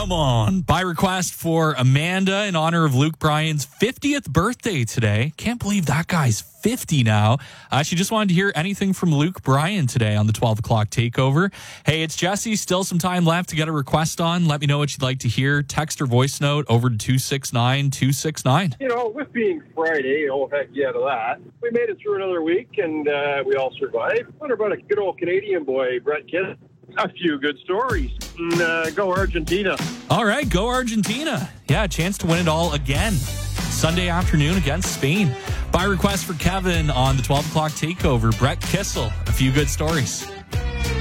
Come on. By request for Amanda in honor of Luke Bryan's 50th birthday today. Can't believe that guy's 50 now. She just wanted to hear anything from Luke Bryan today on the 12 o'clock takeover. Hey, it's Jesse. Still some time left to get a request on. Let me know what you'd like to hear. Text or voice note over to 269-269. You know, with being Friday, oh, heck yeah to that. We made it through another week, and we all survived. What about a good old Canadian boy, Brett Kissel? A few good stories. Go Argentina. All right, go Argentina. Yeah, a chance to win it all again. Sunday afternoon against Spain. By request for Kevin on the 12 o'clock takeover, Brett Kissel. A few good stories.